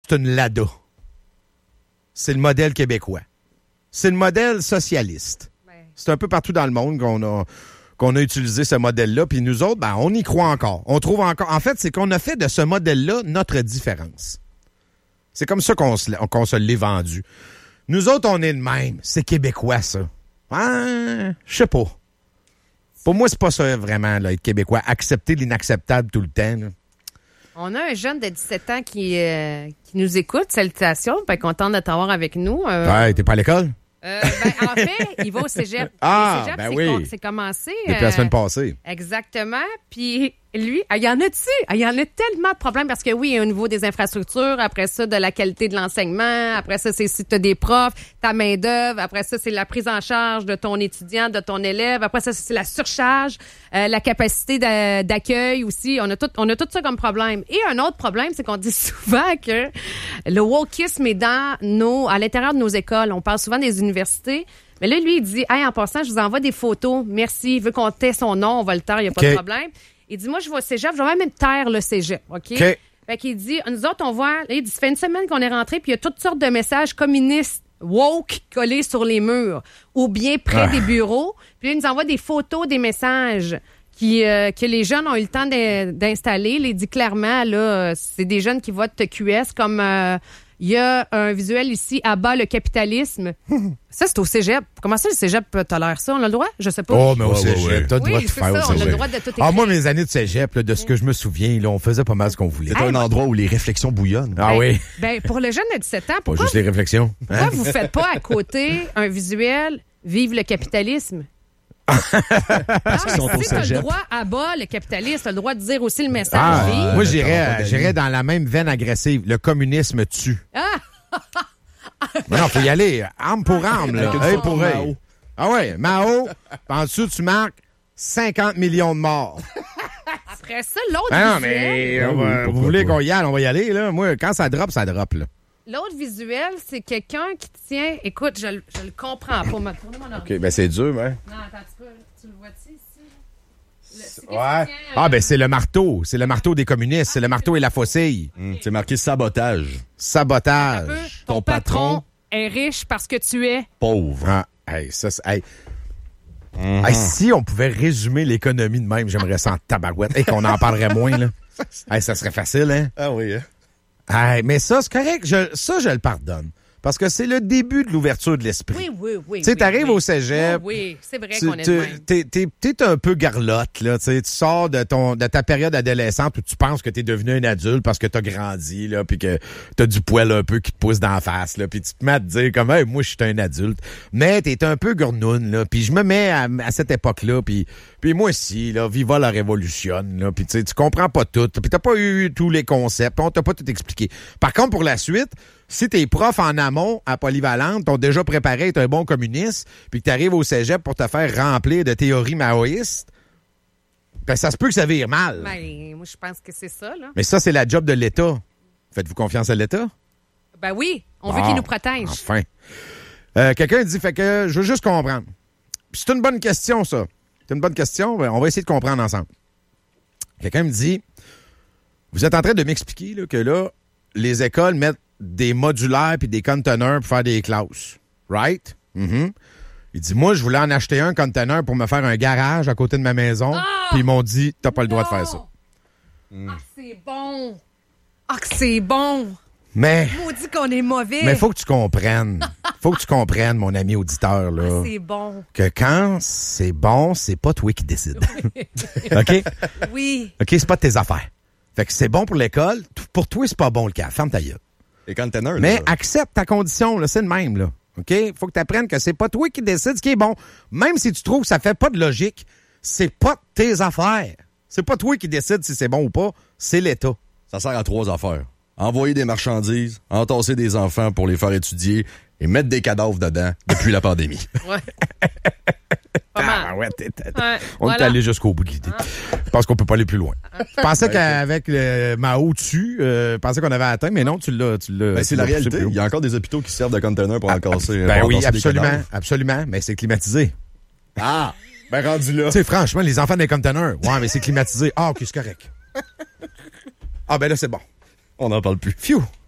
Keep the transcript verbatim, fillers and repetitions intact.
c'est une Lada. C'est le modèle québécois. C'est le modèle socialiste. Ouais. C'est un peu partout dans le monde qu'on a, qu'on a utilisé ce modèle-là. Puis nous autres, ben, on y croit encore. On trouve encore. En fait, c'est qu'on a fait de ce modèle-là notre différence. C'est comme ça qu'on se, qu'on se l'est vendu. Nous autres, on est le même. C'est québécois, ça. Ah, je sais pas. Pour moi, c'est pas ça vraiment, là, être québécois. Accepter l'inacceptable tout le temps. Là. On a un jeune de dix-sept ans qui, euh, qui nous écoute. Salutations. Bien content de t'avoir avec nous. Euh, ouais, t'es pas à l'école? Euh, ben, en fait, il va au cégep. Ah, le cégep, ben c'est, oui. com- c'est commencé. Depuis euh, la semaine passée. Exactement. Puis lui, il y en a-tu? Il y en a tellement de problèmes parce que oui, au niveau des infrastructures, après ça, de la qualité de l'enseignement, après ça, c'est si tu as des profs, ta main-d'œuvre, après ça, c'est la prise en charge de ton étudiant, de ton élève, après ça, c'est la surcharge, euh, la capacité d'a- d'accueil aussi. On a tout, on a tout ça comme problème. Et un autre problème, c'est qu'on dit souvent que le wokisme est dans nos, à l'intérieur de nos écoles. On parle souvent des universités. Mais là, lui, il dit, hey, en passant, je vous envoie des photos. Merci. Il veut qu'on tait son nom. On va le taire. Il n'y a pas okay. de problème. Il dit, moi, je vais au cégep. Je vais même taire le cégep. OK? okay. Fait qu'il dit, nous autres, on voit, là, il dit, ça fait une semaine qu'on est rentré, puis il y a toutes sortes de messages communistes woke collés sur les murs ou bien près ah. des bureaux. Puis là, il nous envoie des photos des messages qui, euh, que les jeunes ont eu le temps de, d'installer. Il dit clairement, là, c'est des jeunes qui votent Q S comme... Euh, il y a un visuel ici, à bas le capitalisme. Ça, c'est au cégep. Comment ça, le cégep tolère ça? On a le droit? Je sais pas. Oh, mais au ouais, cégep, ouais. t'as le oui, droit de faire ça, au cégep. On a le droit de tout écrire. Ah, moi, mes années de cégep, là, de ce que je me souviens, là, on faisait pas mal ce qu'on voulait. C'était hey, un endroit où les réflexions bouillonnent. Ah ben, oui? Ben, pour le jeune de dix-sept ans, pourquoi... Pas juste les réflexions. Pourquoi hein? vous faites pas à côté un visuel « Vive le capitalisme » Parce qu'ils sont au cégep. Tu as le droit à bas, le capitaliste, tu as le droit de dire aussi le message. Ah, vive. Moi, j'irais, j'irais dans la même veine agressive. Le communisme tue. Ah! Mais non, faut y aller. Arme pour arme, là. Œil pour œil. Ah ouais, Mao, en dessous, tu marques cinquante millions de morts. Après ça, l'autre ah, visuel... mais on va, vous voulez qu'on y aille, on va y aller, là. Moi, quand ça drop, ça drop, là. L'autre visuel, c'est quelqu'un qui tient... Écoute, je, je le comprends pas. Ma tourner mon OK, ben c'est dur, hein. Non, attends, tu, peux, tu le vois-tu ici? Le, ouais. Tient, euh... Ah, ben c'est le marteau. C'est le marteau des communistes. Ah, c'est le marteau et la faucille. Mmh, c'est marqué sabotage. Sabotage. Ton, Ton patron, patron est riche parce que tu es... pauvre. Ah, hey, ça, c'est... Hey. Mm-hmm. Hey, si on pouvait résumer l'économie de même, j'aimerais ça en tabarouette. Et hey, qu'on en parlerait moins, là. Hey, ça serait facile, hein? Ah oui, hein? Hey, mais ça, c'est correct. Je, ça, je le pardonne. Parce que c'est le début de l'ouverture de l'esprit. Oui, oui, oui. Tu sais, oui, t'arrives oui. au cégep. Oui, oui. C'est vrai tu, qu'on est de même. T'es, t'es, t'es un peu garlotte, là. Tu sors de ton de ta période adolescente où tu penses que t'es devenu un adulte parce que t'as grandi, là, puis que t'as du poil un peu qui te pousse d'en face, là, puis tu te mets à te dire comme, hey, moi, je suis un adulte. Mais t'es un peu gournoune, là, puis je me mets à, à cette époque-là, puis puis moi aussi, là, viva la révolution, là, puis tu sais, tu comprends pas tout, puis t'as pas eu tous les concepts, on t'a pas tout expliqué. Par contre, pour la suite, si tes profs en amont à Polyvalente t'ont déjà préparé à être un bon communiste, puis que t'arrives au cégep pour te faire remplir de théories maoïstes, ben ça se peut que ça vire mal. Ben, moi, je pense que c'est ça, là. Mais ça, c'est la job de l'État. Faites-vous confiance à l'État? Ben oui, on bon, veut qu'il nous protège. Enfin. Euh, quelqu'un dit, fait que je veux juste comprendre. Puis c'est une bonne question, ça. C'est une bonne question. Ben, on va essayer de comprendre ensemble. Quelqu'un me dit, vous êtes en train de m'expliquer là, que là, les écoles mettent des modulaires puis des conteneurs pour faire des classes. Right? Mm-hmm. Il dit, moi, je voulais en acheter un conteneur pour me faire un garage à côté de ma maison. Oh! Puis ils m'ont dit, t'as pas le droit non! de faire ça. Mm. Ah, c'est bon! Ah, que c'est bon! Mais... Maudit qu'on est mauvais! Mais faut que tu comprennes. Faut que tu comprennes, mon ami auditeur, là. Ah, c'est bon. Que quand c'est bon, c'est pas toi qui décides. OK? Oui. OK, c'est pas de tes affaires. Fait que c'est bon pour l'école. Pour toi, c'est pas bon le cas. Ferme ta gueule. Les containers, Mais là. accepte ta condition, là. C'est le même, là. OK? Faut que tu apprennes que c'est pas toi qui décides ce qui est bon. Même si tu trouves que ça fait pas de logique, c'est pas tes affaires. C'est pas toi qui décides si c'est bon ou pas. C'est l'État. Ça sert à trois affaires. Envoyer des marchandises, entasser des enfants pour les faire étudier et mettre des cadavres dedans depuis la pandémie. Ouais. Pas mal. Ah, ouais, t'es, t'es, ouais, on voilà. est allé jusqu'au bout de l'idée. Ah. Je pense qu'on peut pas aller plus loin. Je pensais qu'avec le Mao dessus, euh, je pensais qu'on avait atteint, mais non, tu l'as. Tu l'as ben, c'est tu la l'as réalité. Il y a encore des hôpitaux qui servent de containers pour ah, en casser. Ben pour oui, en absolument, absolument, mais c'est climatisé. Ah, ben rendu là. Tu sais, franchement, les enfants des containers, ouais, mais c'est climatisé. Ah, ok, c'est correct. Ah, ben là, c'est bon. On n'en parle plus. Phew.